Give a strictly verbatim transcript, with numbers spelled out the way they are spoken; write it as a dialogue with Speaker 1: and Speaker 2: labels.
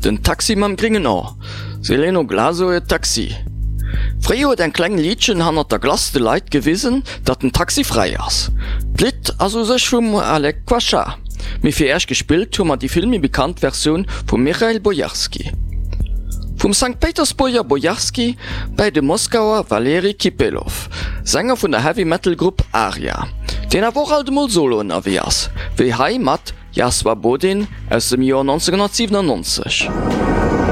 Speaker 1: den Taxi mam geringen an. Seleno Glaso et Taxi. Fréo et en kleng Liedchen hannner der glaste Leiit gewissen, dat den Taxi frei ass. Lit also sech vum Alek Quascha. Mi fir ersch gespielt hummer die filmi bekannt Version vum Michail Bojarski. Vom Sankt Petersburger Bojarski bei dem Moskauer Valeri Kipelov, Sänger vun der Heavy Metal Group Aria, den er woch alt mal solo erwehrs, wie Hai mat Jaswa Bodin aus dem Jahr neunzehnhundertsiebenundneunzig.